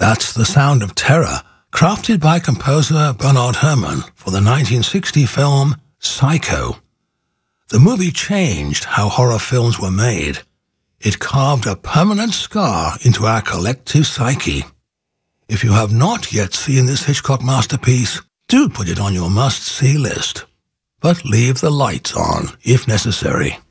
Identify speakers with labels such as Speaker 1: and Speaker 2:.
Speaker 1: That's the sound of terror, crafted by composer Bernard Herrmann for the 1960 film Psycho. The movie changed how horror films were made. It carved a permanent scar into our collective psyche. If you have not yet seen this Hitchcock masterpiece, do put it on your must-see list. But leave the lights on if necessary.